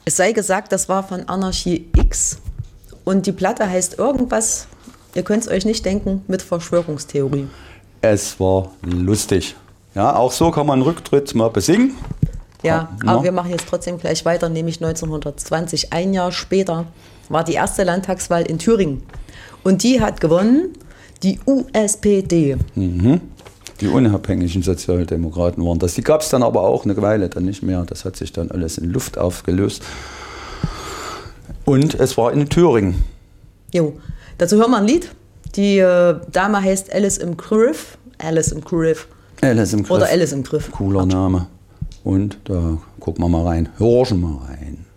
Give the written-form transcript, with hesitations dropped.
Es sei gesagt, das war von Anarchie X und die Platte heißt irgendwas, ihr könnt es euch nicht denken, mit Verschwörungstheorie. Es war lustig. Ja, auch so kann man Rücktritt mal besingen. Ja, aber wir machen jetzt trotzdem gleich weiter, nämlich 1920, ein Jahr später, war die erste Landtagswahl in Thüringen. Und die hat gewonnen, die USPD. Mhm. Die unabhängigen Sozialdemokraten waren das. Die gab es dann aber auch eine Weile dann nicht mehr. Das hat sich dann alles in Luft aufgelöst. Und es war in Thüringen. Jo, dazu hören wir ein Lied. Die Dame heißt Alice im Griff. Alice im Griff. Alice im Griff. Oder Alice im Griff. Cooler Name. Und da gucken wir mal rein. Horchen mal rein.